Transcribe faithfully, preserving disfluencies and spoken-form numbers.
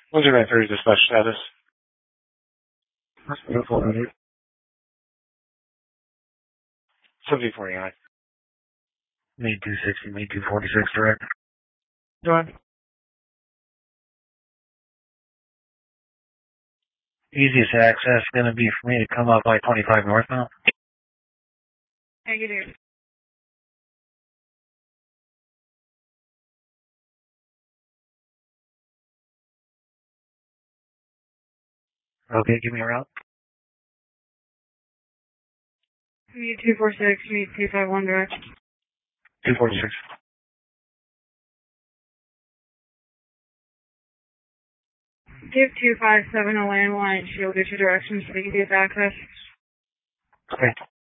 Windsor nine thirty dispatch status. seventy forty-nine. Main two sixty, main two forty-six direct. Go ahead. Easiest access going to be for me to come up I twenty-five northbound. Negative. Okay, give me a route. Meet two four six, meet two five one direct. two forty-six. Give two five seven a landline. She'll get you directions for easiest access. Okay.